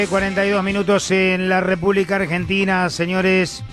42 minutos en la República Argentina, señores.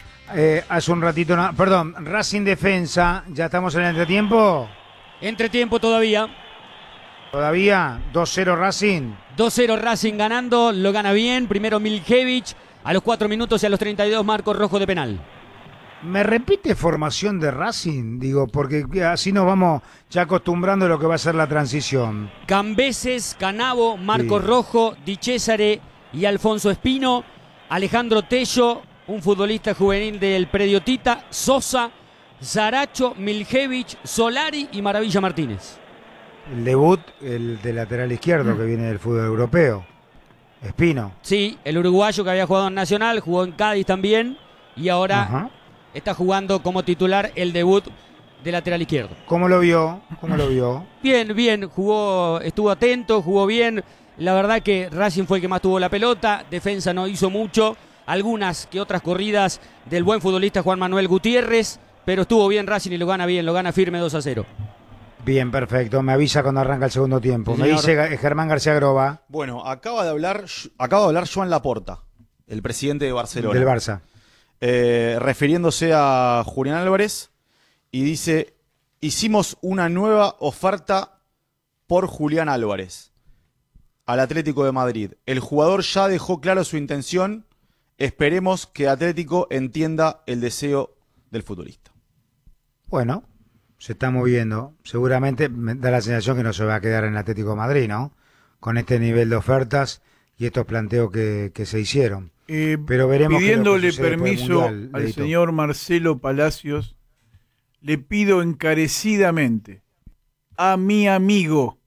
Hace un ratito, perdón, Racing Defensa, ¿ya estamos en el entretiempo? Entretiempo todavía. ¿Todavía? 2-0 Racing. 2-0 Racing ganando, lo gana bien. Primero Miljevic, a los 4 minutos y a los 32 Marcos Rojo de penal. ¿Me repite formación de Racing? Digo, porque así nos vamos ya acostumbrando a lo que va a ser la transición. Cambeses, Canavo, Marcos Rojo, Di Cesare y Alfonso Espino. Alejandro Tello, un futbolista juvenil del predio Tita. Sosa, Zaracho, Miljevic, Solari y Maravilla Martínez. El debut, el de lateral izquierdo que viene del fútbol europeo. Espino. Sí, el uruguayo que había jugado en Nacional, jugó en Cádiz también y ahora está jugando como titular el debut de lateral izquierdo. ¿Cómo lo vio? ¿Cómo lo vio? Bien, bien, jugó, estuvo atento, jugó bien. La verdad que Racing fue el que más tuvo la pelota, Defensa no hizo mucho, algunas que otras corridas del buen futbolista Juan Manuel Gutiérrez, pero estuvo bien Racing y lo gana bien, lo gana firme 2-0. Bien, perfecto. Me avisa cuando arranca el segundo tiempo. Sí, me dice Germán García Groba. Bueno, acaba de hablar Joan Laporta, el presidente de Barcelona. Del Barça. Refiriéndose a Julián Álvarez, y dice: hicimos una nueva oferta por Julián Álvarez al Atlético de Madrid. El jugador ya dejó claro su intención. Esperemos que Atlético entienda el deseo del futbolista. Bueno, se está moviendo. Seguramente me da la sensación que no se va a quedar en el Atlético de Madrid, ¿no? Con este nivel de ofertas y estos planteos que se hicieron. Pero veremos. Pidiéndole permiso al señor Marcelo Palacios, le pido encarecidamente a mi amigo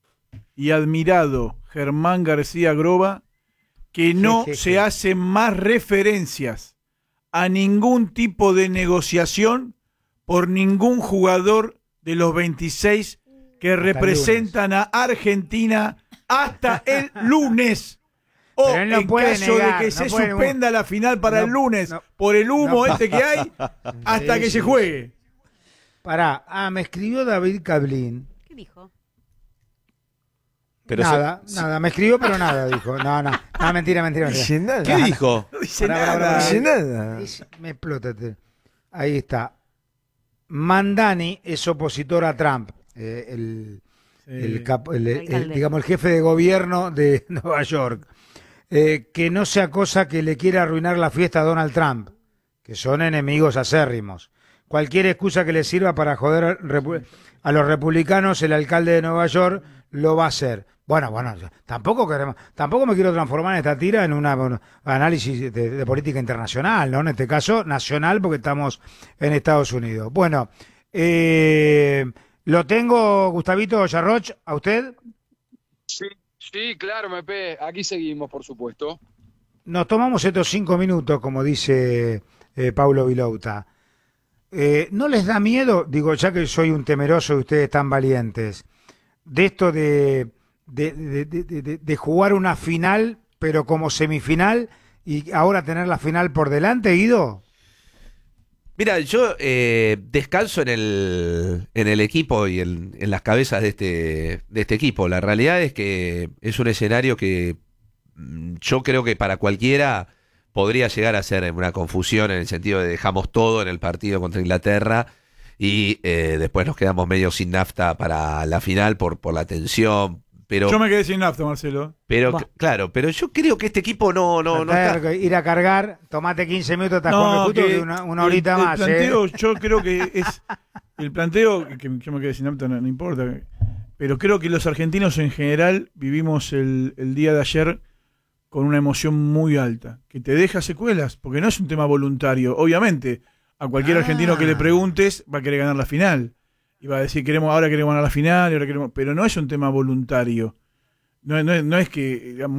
y admirado Germán García Groba que no se hacen más referencias a ningún tipo de negociación por ningún jugador de los 26 que representan a Argentina hasta el lunes. O en caso de que se suspenda la final para el lunes por el humo que hay, hasta que se juegue. Pará, me escribió David Cablín. ¿Qué dijo? Pero nada, me escribió, pero nada, dijo. No, mentira. Dice nada. ¿Qué dijo? No dice nada. Me explota. Ahí está. Mandani es opositor a Trump. Digamos, el jefe de gobierno de Nueva York. Que no sea cosa que le quiera arruinar la fiesta a Donald Trump, que son enemigos acérrimos. Cualquier excusa que le sirva para joder a los republicanos, el alcalde de Nueva York lo va a hacer. Bueno, tampoco me quiero transformar en esta tira en un análisis de política internacional, ¿no? En este caso, nacional, porque estamos en Estados Unidos. Bueno, lo tengo, Gustavito Yarroch, ¿a usted? Sí, claro, Mepe. Aquí seguimos, por supuesto. Nos tomamos estos 5 minutos, como dice Paulo Vilouta. ¿No les da miedo, digo, ya que soy un temeroso y ustedes tan valientes, de esto de jugar una final, pero como semifinal, y ahora tener la final por delante, Guido? Mira, yo descanso en el equipo y en las cabezas de este equipo. La realidad es que es un escenario que yo creo que para cualquiera podría llegar a ser una confusión, en el sentido de dejamos todo en el partido contra Inglaterra y después nos quedamos medio sin nafta para la final por la tensión. Pero, yo me quedé sin nafta, Marcelo. Pero claro, pero yo creo que este equipo no está. Ir a cargar, tomate 15 minutos, estás jugando fútbol, una horita más. El planteo, yo creo que es el planteo, que yo me quedé sin nafta, no importa, pero creo que los argentinos en general vivimos el día de ayer con una emoción muy alta, que te deja secuelas, porque no es un tema voluntario. Obviamente, a cualquier argentino que le preguntes va a querer ganar la final. Y va a decir, ahora queremos ganar la final, pero no es un tema voluntario. No es que